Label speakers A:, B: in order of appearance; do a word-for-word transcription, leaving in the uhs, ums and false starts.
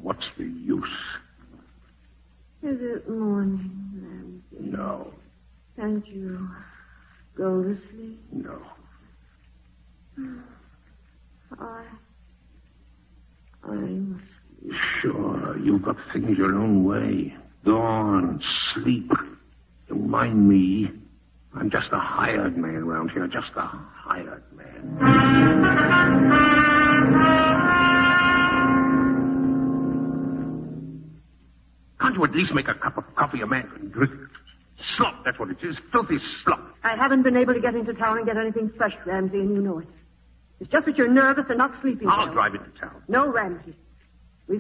A: what's the use?
B: Is it morning, Ramsey?
A: No.
B: Can't you go to sleep?
A: No.
B: I... I'm...
A: Sure, you've got things your own way. Go on, sleep. Don't mind me. I'm just a hired man around here, just a hired man. Can't you at least make a cup of coffee a man can drink? Slop, that's what it is. Filthy slop.
B: I haven't been able to get into town and get anything fresh, Ramsey, and you know it. It's just that you're nervous and not sleeping
A: I'll
B: well.
A: drive into town.
B: No, Ramsey.